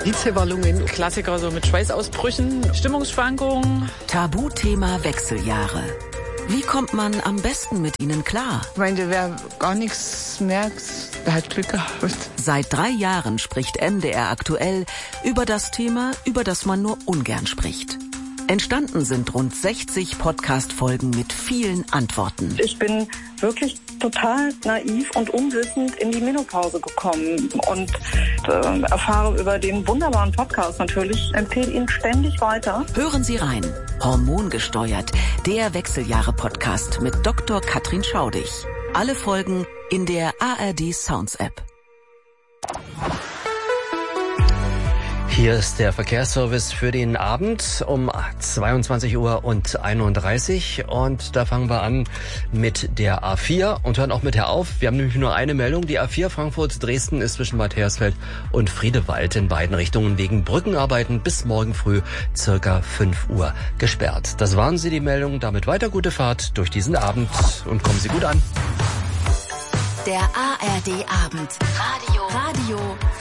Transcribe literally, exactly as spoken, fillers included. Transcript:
Hitzewallungen, Klassiker so mit Schweißausbrüchen, Stimmungsschwankungen. Tabuthema Wechseljahre. Wie kommt man am besten mit ihnen klar? Ich meine, wer gar nichts merkt, der hat Glück gehabt. Seit drei Jahren spricht M D R aktuell über das Thema, über das man nur ungern spricht. Entstanden sind rund sechzig Podcast-Folgen mit vielen Antworten. Ich bin wirklich total naiv und unwissend in die Menopause gekommen und äh, erfahre über den wunderbaren Podcast natürlich, empfehle ihn ständig weiter. Hören Sie rein. Hormongesteuert, der Wechseljahre-Podcast mit Doktor Katrin Schaudig. Alle Folgen in der A R D Sounds App. Hier ist der Verkehrsservice für den Abend um zweiundzwanzig Uhr einunddreißig und da fangen wir an mit der A vier und hören auch mit der auf. Wir haben nämlich nur eine Meldung. Die A vier Frankfurt-Dresden ist zwischen Matthäusfeld und Friedewald in beiden Richtungen wegen Brückenarbeiten bis morgen früh circa fünf Uhr gesperrt. Das waren sie, die Meldungen. Damit weiter gute Fahrt durch diesen Abend und kommen Sie gut an. Der A R D Abend. Radio. Radio